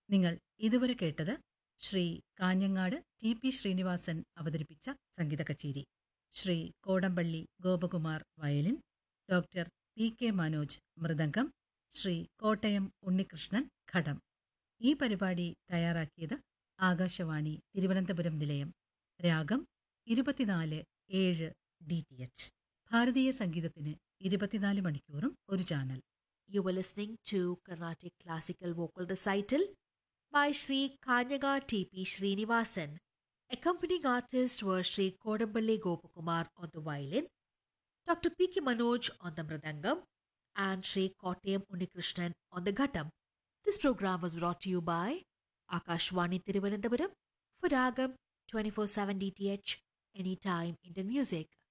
നിങ്ങൾ ഇതുവരെ കേട്ടത് ശ്രീ കാഞ്ഞങ്ങാട് ടി ശ്രീനിവാസൻ അവതരിപ്പിച്ച സംഗീത കച്ചേരി. Shri Kodampally Gopakumar violin, doctor P Manoj mridangam, Shri Kottayam Unnikrishnan ഘടം. ഈ പരിപാടി തയ്യാറാക്കിയത് ആകാശവാണി തിരുവനന്തപുരം നിലയം. രാഗം 24/7 DTH. ഭാരതീയ സംഗീതത്തിന് 24 മണിക്കൂറും ഒരു channel. You were listening to Carnatic Classical Vocal Recital by Sri Kanyaga T.P. Srinivasan. Accompanying artists were Sri Kodamballi Gopakumar on the violin, Dr. P.K. Manoj on the mridangam, and Sri Kottayam Unnikrishnan on the ghattam. This program was brought to you by Akashwani Thiruvananthapuram for Ragam 24/7 DTH, anytime Indian music.